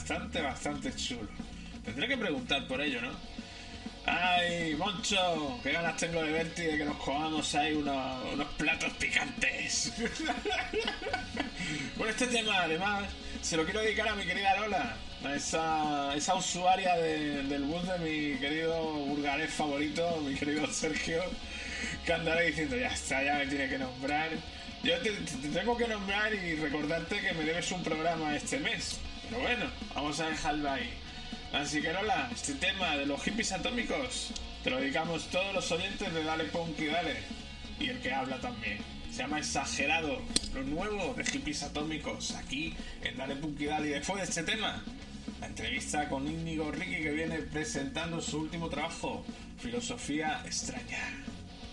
bastante chulo. Tendré que preguntar por ello, ¿no? ¡Ay, Moncho! ¡Qué ganas tengo de verte y de que nos comamos ahí unos platos picantes! Bueno, este tema, además, se lo quiero dedicar a mi querida Lola, a esa usuaria del bus de mi querido burgalés favorito, mi querido Sergio, que andará diciendo, ya está, ya me tiene que nombrar. Yo te tengo que nombrar y recordarte que me debes un programa este mes. Pero bueno, vamos a dejarlo ahí. Así que Lola, este tema de los hippies atómicos te lo dedicamos todos los oyentes de Dale Punk y Dale. Y el que habla también. Se llama Exagerado, lo nuevo de hippies atómicos, aquí en Dale Punk y Dale. Y después de este tema, la entrevista con Íñigo Ricky, que viene presentando su último trabajo, Filosofía Extraña.